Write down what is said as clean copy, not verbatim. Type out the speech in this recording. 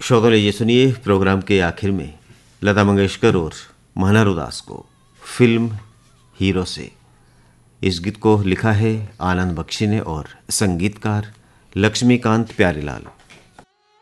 श्रोताओं, ये सुनिए प्रोग्राम के आखिर में लता मंगेशकर और मनोहर दास को फिल्म हीरो से। इस गीत को लिखा है आनंद बख्शी ने और संगीतकार लक्ष्मीकांत प्यारेलाल।